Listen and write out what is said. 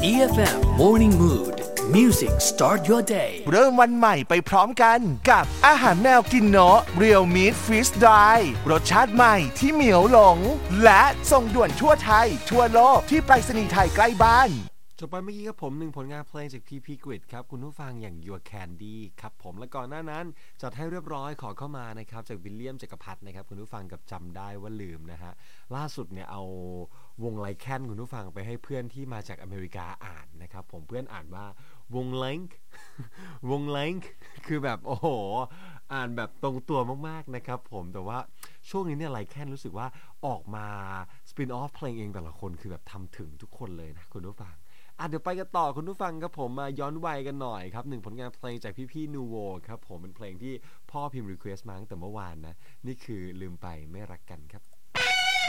EFM Morning Mood Music Start Your Day เริ่มวันใหม่ไปพร้อมกันกับอาหารแมวกินเนาะ Real Meat Freeze Dry รสชาติใหม่ที่เหมียวหลงและส่งด่วนทั่วไทยทั่วโลกที่ไปรษณีย์ไทยใกล้บ้านจบไปเมื่อกี้ครับผม1ผลงานเพลงจาก PP Grid ครับคุณผู้ฟังอย่าง Your Candy ครับผมและก่อนหน้านั้นจัดให้เรียบร้อยขอเข้ามานะครับจากวิลเลียมจักรพัฒน์นะครับคุณผู้ฟังกับจำได้ว่าลืมนะฮะล่าสุดเนี่ยเอาวงไลแคนคุณผู้ฟังไปให้เพื่อนที่มาจากอเมริกาอ่านนะครับผมเพื่อนอ่านว่าวงไลค์วงไลค์คือแบบโอ้โหอ่านแบบตรงตัวมากๆนะครับผมแต่ว่าช่วงนี้เนี่ยไลแคนรู้สึกว่าออกมาสปินออฟเพลงเองแต่ละคนคือแบบทำถึงทุกคนเลยนะคุณผู้ฟังเดี๋ยวไปกันต่อคุณผู้ฟังครับผมมาย้อนวัยกันหน่อยครับ1ผลงานเพลงจากพี่ๆนูโวครับผมเป็นเพลงที่พ่อพิมพ์รีเควสต์มาตั้งแต่เมื่อวานนะนี่คือลืมไปไม่รักกันครับ